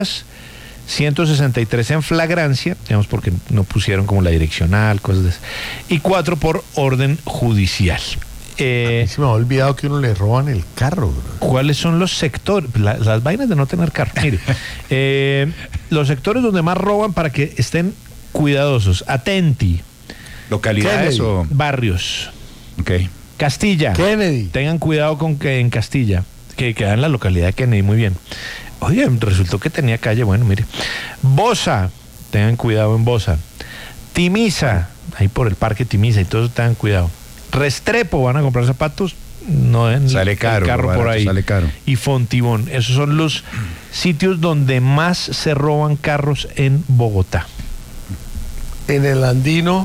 163 en flagrancia, digamos porque no pusieron como la direccional, cosas de eso, y 4 por orden judicial. Se me ha olvidado que uno le roban el carro, bro. ¿Cuáles son los sectores? Las vainas de no tener carro. Mire, los sectores donde más roban para que estén cuidadosos. Atenti. ¿Localidades Kennedy. o...? Barrios. Ok. Castilla. Kennedy. Tengan cuidado con que en Castilla, que queda en la localidad de Kennedy, muy bien. Oye, resultó que tenía calle, bueno, mire. Bosa, tengan cuidado en Bosa. Timiza, ahí por el parque Timiza y todo eso, tengan cuidado. Restrepo, van a comprar zapatos, no en Sale caro, el carro barato, por ahí. sale caro. Y Fontibón, esos son los sitios donde más se roban carros en Bogotá. En el Andino.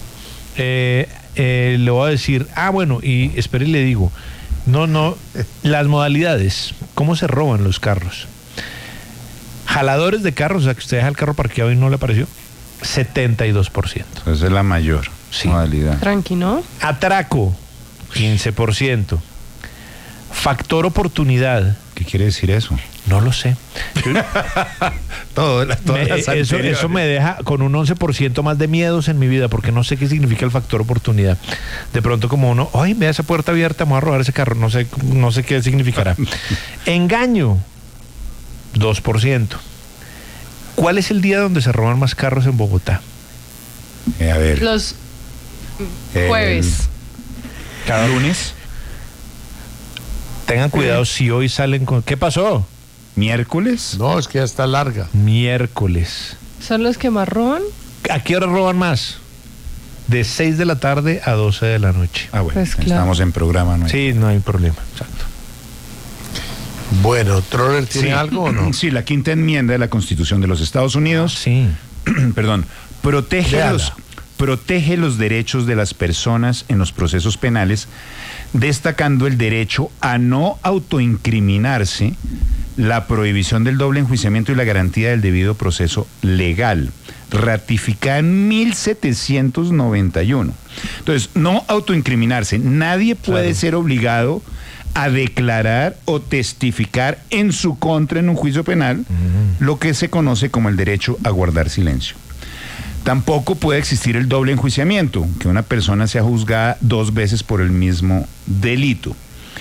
Le voy a decir, bueno, y espere y le digo, no, las modalidades, ¿cómo se roban los carros? Jaladores de carros, o sea, que usted deja el carro parqueado y no le apareció, 72%. Esa es la mayor modalidad. Tranqui, ¿no? Atraco, 15%. Factor oportunidad, ¿Qué quiere decir eso? no lo sé. Todas las anteriores. Eso me deja con un 11% más de miedos en mi vida, porque no sé qué significa el factor oportunidad. De pronto como uno, ay, vea esa puerta abierta, me voy a robar ese carro, no sé qué significará. Engaño, 2%. ¿Cuál es el día donde se roban más carros en Bogotá? A ver. Los jueves. Cada lunes. Tengan cuidado si hoy salen con... ¿Qué pasó? Miércoles. No, es que ya está larga. Miércoles. ¿Son los que más roban? ¿A qué hora roban más? De 6 de la tarde a 12 de la noche. Bueno, Pues claro. estamos en programa, ¿no? Sí, no hay problema. Exacto. Bueno, ¿Troller tiene algo o no? Sí, la quinta enmienda de la Constitución de los Estados Unidos, Sí. perdón, protege Léala. los derechos de las personas en los procesos penales, destacando el derecho a no autoincriminarse, la prohibición del doble enjuiciamiento y la garantía del debido proceso legal, ratificada en 1791. Entonces, no autoincriminarse. Nadie puede ser obligado a declarar o testificar en su contra en un juicio penal, lo que se conoce como el derecho a guardar silencio. Tampoco puede existir el doble enjuiciamiento, que una persona sea juzgada 2 veces por el mismo delito,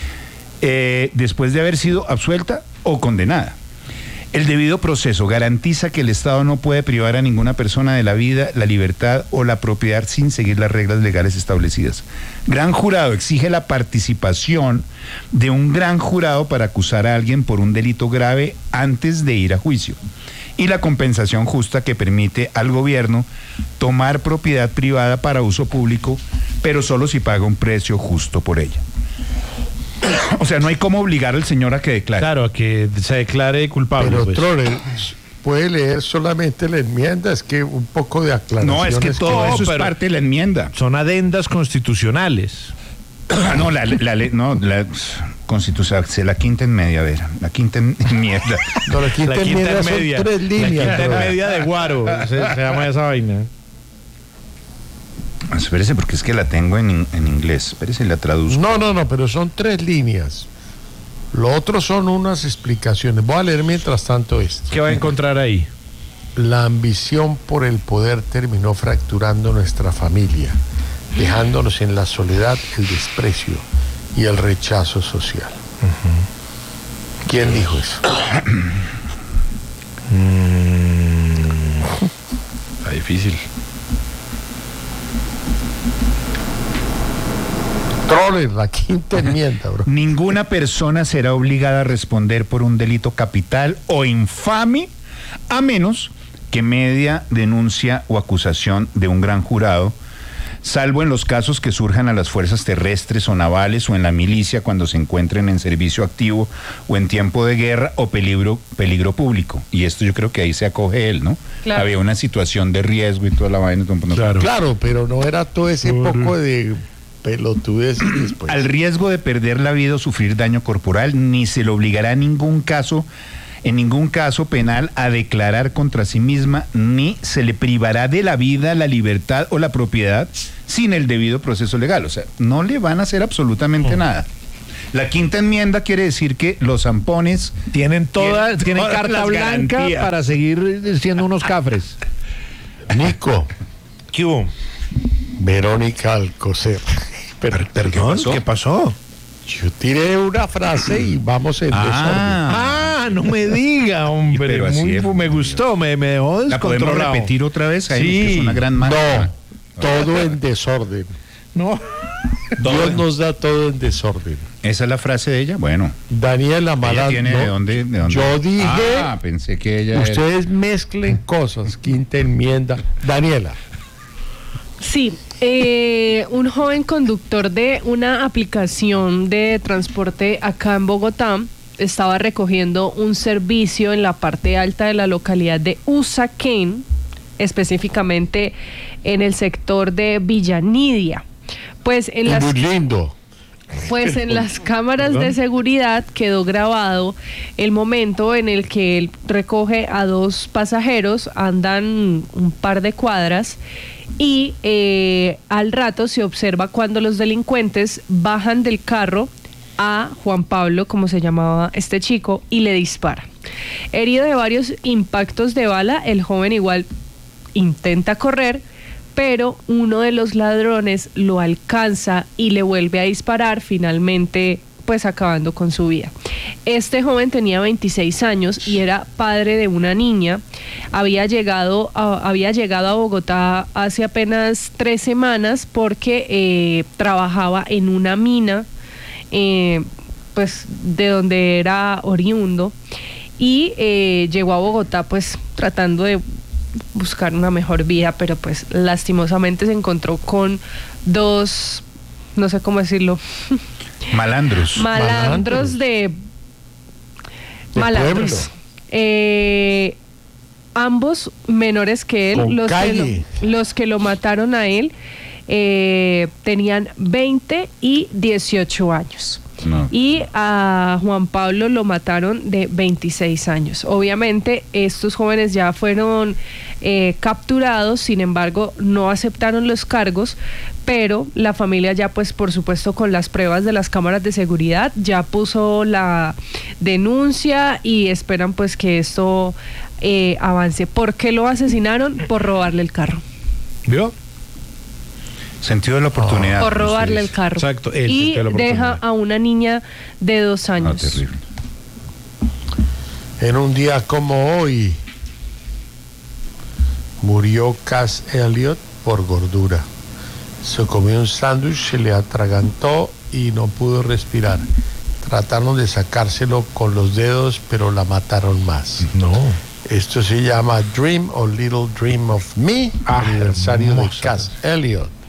después de haber sido absuelta o condenada. El debido proceso garantiza que el Estado no puede privar a ninguna persona de la vida, la libertad o la propiedad sin seguir las reglas legales establecidas. Gran jurado exige la participación de un gran jurado para acusar a alguien por un delito grave antes de ir a juicio. Y la compensación justa que permite al gobierno tomar propiedad privada para uso público, pero solo si paga un precio justo por ella. O sea, no hay cómo obligar al señor a que declare. Claro, a que se declare culpable. Pero pues. Troller, puede leer solamente la enmienda, es que un poco de aclaración. No, es que todo eso es parte de la enmienda. Son adendas constitucionales. No, la Constitución, la quinta enmienda, a ver, la quinta enmienda. No, la quinta enmienda son 3 líneas. La quinta Troller. media de Guaro. Se llama esa vaina. Espérese, porque es que la tengo en inglés. Espérese, la traduzco. No, pero son 3 líneas. Lo otro son unas explicaciones. Voy a leer mientras tanto esto. ¿Qué va a encontrar ahí? La ambición por el poder terminó fracturando nuestra familia, dejándonos en la soledad, el desprecio y el rechazo social. ¿Quién dijo eso? Está difícil. Troller, la quinta enmienda, bro. Ninguna persona será obligada a responder por un delito capital o infame, a menos que media denuncia o acusación de un gran jurado, salvo en los casos que surjan a las fuerzas terrestres o navales o en la milicia cuando se encuentren en servicio activo o en tiempo de guerra o peligro público. Y esto yo creo que ahí se acoge él, ¿no? Claro. Había una situación de riesgo y toda la vaina. Claro, pero no era todo ese poco de pelotudez después. Al riesgo de perder la vida o sufrir daño corporal, ni se le obligará en ningún caso penal a declarar contra sí misma, ni se le privará de la vida, la libertad o la propiedad sin el debido proceso legal. O sea, no le van a hacer absolutamente nada. La quinta enmienda quiere decir que los zampones Tienen Tienen todas carta las blanca garantías. para seguir siendo unos cafres. Nico, ¿Qué hubo? Verónica Alcocer. Perdón, ¿qué pasó? Yo tiré una frase y vamos en Ah, no me diga, hombre. Pero así Muy- es. me gustó, me dejó ¿La podemos descontrolado. repetir otra vez? Ahí, Sí. que es una gran desorden. máquina. No, todo en desorden. No. Dios nos da todo en desorden. ¿Esa es la frase de ella? Bueno. Daniela ¿Ella Malandro. tiene de dónde? Yo dije, Pensé que ella era- ustedes mezclen cosas. Quinta enmienda. Daniela. Sí, un joven conductor de una aplicación de transporte acá en Bogotá estaba recogiendo un servicio en la parte alta de la localidad de Usaquén, específicamente en el sector de Villanidia. Pues en las Muy lindo. Pues en las cámaras de seguridad quedó grabado el momento en el que él recoge a dos pasajeros, andan un par de cuadras y al rato se observa cuando los delincuentes bajan del carro a Juan Pablo, como se llamaba este chico, y le disparan. Herido de varios impactos de bala, el joven igual intenta correr, pero uno de los ladrones lo alcanza y le vuelve a disparar, finalmente pues acabando con su vida. Este joven tenía 26 años y era padre de una niña. Había llegado a Bogotá hace apenas 3 semanas porque trabajaba en una mina, pues de donde era oriundo, y llegó a Bogotá pues tratando de buscar una mejor vida, pero pues lastimosamente se encontró con dos, no sé cómo decirlo, Malandros. malandros de malandros. Ambos menores que él, Con los calle. los que lo mataron a él, tenían 20 y 18 años. No. Y a Juan Pablo lo mataron de 26 años. Obviamente estos jóvenes ya fueron capturados, sin embargo no aceptaron los cargos, pero la familia ya pues por supuesto con las pruebas de las cámaras de seguridad ya puso la denuncia y esperan pues que esto avance. ¿Por qué lo asesinaron? Por robarle el carro. ¿Vio? Sentido de la oportunidad. Por robarle el ustedes. carro. Exacto, el Y sentido de la deja oportunidad. a una niña de 2 Ah, años. terrible. En un día como hoy murió Cass Elliot por gordura. Se comió un sándwich, se le atragantó y no pudo respirar. Trataron de sacárselo con los dedos, pero la mataron más. No. Esto se llama Dream o Little Dream of Me, aniversario de hermosa. Cass Elliot.